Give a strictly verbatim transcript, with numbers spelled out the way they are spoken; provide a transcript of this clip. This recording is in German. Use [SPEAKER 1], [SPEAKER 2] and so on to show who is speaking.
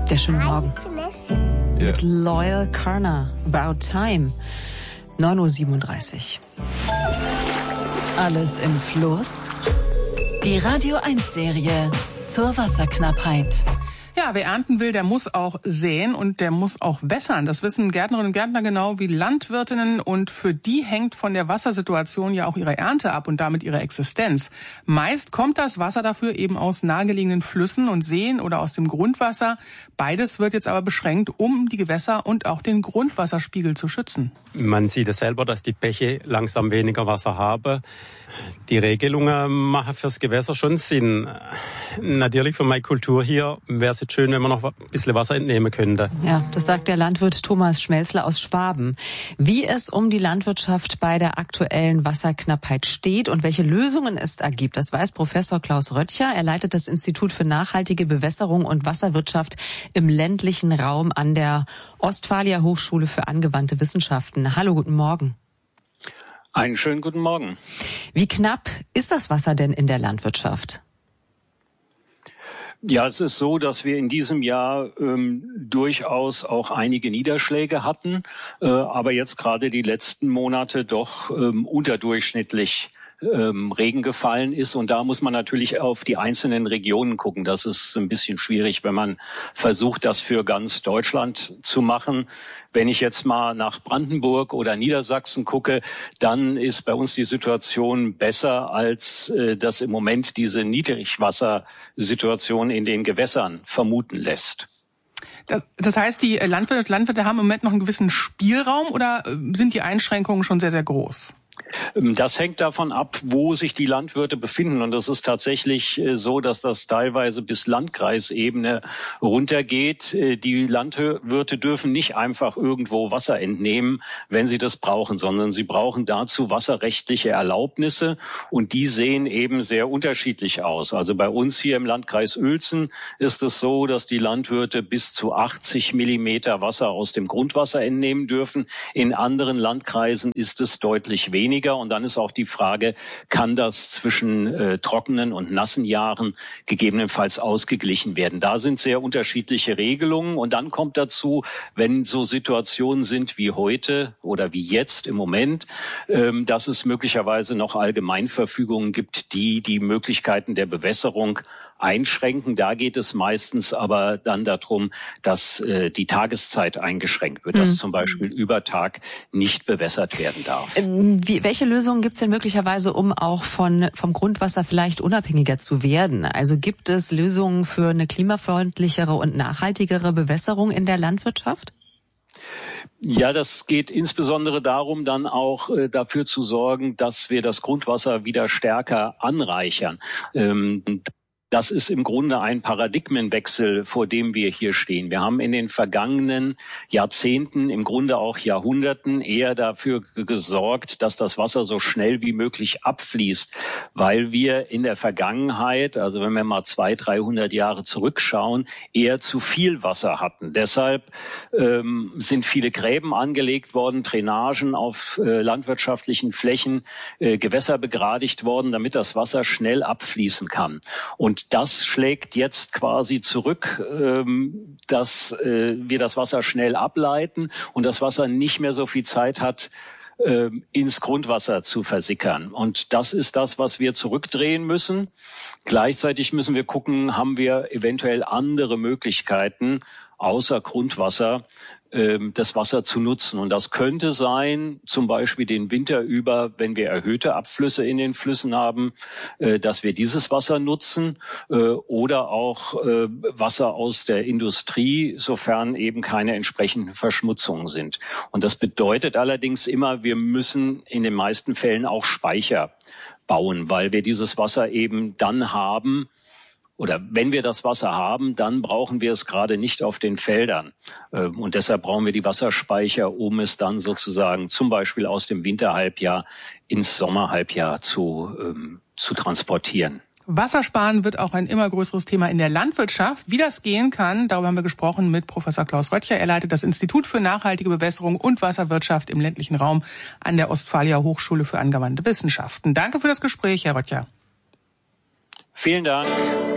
[SPEAKER 1] Ja, schönen Morgen. Ja. Mit Loyal Carner, About Time. neun Uhr siebenunddreißig.
[SPEAKER 2] Alles im Fluss. Die Radio eins Serie zur Wasserknappheit.
[SPEAKER 3] Ja, wer ernten will, der muss auch säen und der muss auch wässern. Das wissen Gärtnerinnen und Gärtner genau wie Landwirtinnen. Und für die hängt von der Wassersituation ja auch ihre Ernte ab und damit ihre Existenz. Meist kommt das Wasser dafür eben aus nahegelegenen Flüssen und Seen oder aus dem Grundwasser. Beides wird jetzt aber beschränkt, um die Gewässer und auch den Grundwasserspiegel zu schützen.
[SPEAKER 4] Man sieht es selber, dass die Bäche langsam weniger Wasser haben. Die Regelungen machen fürs Gewässer schon Sinn. Natürlich für meine Kultur hier wäre es jetzt schön, wenn man noch ein bisschen Wasser entnehmen könnte.
[SPEAKER 1] Ja, das sagt der Landwirt Thomas Schmelzler aus Schwaben. Wie es um die Landwirtschaft bei der aktuellen Wasserknappheit steht und welche Lösungen es da gibt, das weiß Professor Klaus Röttcher. Er leitet das Institut für nachhaltige Bewässerung und Wasserwirtschaft im ländlichen Raum an der Ostfalia Hochschule für angewandte Wissenschaften. Hallo, guten Morgen.
[SPEAKER 5] Einen schönen guten Morgen.
[SPEAKER 1] Wie knapp ist das Wasser denn in der Landwirtschaft?
[SPEAKER 5] Ja, es ist so, dass wir in diesem Jahr ähm, durchaus auch einige Niederschläge hatten, äh, aber jetzt gerade die letzten Monate doch ähm, unterdurchschnittlich Ähm, Regen gefallen ist. Und da muss man natürlich auf die einzelnen Regionen gucken. Das ist ein bisschen schwierig, wenn man versucht, das für ganz Deutschland zu machen. Wenn ich jetzt mal nach Brandenburg oder Niedersachsen gucke, dann ist bei uns die Situation besser, als äh, das im Moment diese Niedrigwassersituation in den Gewässern vermuten lässt.
[SPEAKER 3] Das, das heißt, die Landwirte, Landwirte haben im Moment noch einen gewissen Spielraum oder sind die Einschränkungen schon sehr, sehr groß?
[SPEAKER 5] Das hängt davon ab, wo sich die Landwirte befinden. Und das ist tatsächlich so, dass das teilweise bis Landkreisebene runtergeht. Die Landwirte dürfen nicht einfach irgendwo Wasser entnehmen, wenn sie das brauchen, sondern sie brauchen dazu wasserrechtliche Erlaubnisse. Und die sehen eben sehr unterschiedlich aus. Also bei uns hier im Landkreis Uelzen ist es so, dass die Landwirte bis zu achtzig Millimeter Wasser aus dem Grundwasser entnehmen dürfen. In anderen Landkreisen ist es deutlich weniger. Und dann ist auch die Frage, kann das zwischen äh, trockenen und nassen Jahren gegebenenfalls ausgeglichen werden? Da sind sehr unterschiedliche Regelungen. Und dann kommt dazu, wenn so Situationen sind wie heute oder wie jetzt im Moment, ähm, dass es möglicherweise noch Allgemeinverfügungen gibt, die die Möglichkeiten der Bewässerung einschränken. Da geht es meistens aber dann darum, dass äh, die Tageszeit eingeschränkt wird, dass mhm. zum Beispiel über Tag nicht bewässert werden darf.
[SPEAKER 1] Ähm, wie, welche Lösungen gibt es denn möglicherweise, um auch von vom Grundwasser vielleicht unabhängiger zu werden? Also gibt es Lösungen für eine klimafreundlichere und nachhaltigere Bewässerung in der Landwirtschaft?
[SPEAKER 5] Ja, das geht insbesondere darum, dann auch äh, dafür zu sorgen, dass wir das Grundwasser wieder stärker anreichern. Ähm, Das ist im Grunde ein Paradigmenwechsel, vor dem wir hier stehen. Wir haben in den vergangenen Jahrzehnten, im Grunde auch Jahrhunderten, eher dafür gesorgt, dass das Wasser so schnell wie möglich abfließt, weil wir in der Vergangenheit, also wenn wir mal zweihundert, dreihundert Jahre zurückschauen, eher zu viel Wasser hatten. Deshalb ähm, sind viele Gräben angelegt worden, Drainagen auf äh, landwirtschaftlichen Flächen, äh, Gewässer begradigt worden, damit das Wasser schnell abfließen kann. Und Und das schlägt jetzt quasi zurück, ähm, dass äh, wir das Wasser schnell ableiten und das Wasser nicht mehr so viel Zeit hat, äh, ins Grundwasser zu versickern. Und das ist das, was wir zurückdrehen müssen. Gleichzeitig müssen wir gucken, haben wir eventuell andere Möglichkeiten, außer Grundwasser, das Wasser zu nutzen. Und das könnte sein, zum Beispiel den Winter über, wenn wir erhöhte Abflüsse in den Flüssen haben, dass wir dieses Wasser nutzen oder auch Wasser aus der Industrie, sofern eben keine entsprechenden Verschmutzungen sind. Und das bedeutet allerdings immer, wir müssen in den meisten Fällen auch Speicher bauen, weil wir dieses Wasser eben dann haben, oder wenn wir das Wasser haben, dann brauchen wir es gerade nicht auf den Feldern. Und deshalb brauchen wir die Wasserspeicher, um es dann sozusagen zum Beispiel aus dem Winterhalbjahr ins Sommerhalbjahr zu, ähm, zu transportieren.
[SPEAKER 3] Wassersparen wird auch ein immer größeres Thema in der Landwirtschaft. Wie das gehen kann, darüber haben wir gesprochen mit Professor Klaus Röttcher. Er leitet das Institut für nachhaltige Bewässerung und Wasserwirtschaft im ländlichen Raum an der Ostfalia Hochschule für angewandte Wissenschaften. Danke für das Gespräch, Herr Röttcher.
[SPEAKER 5] Vielen Dank.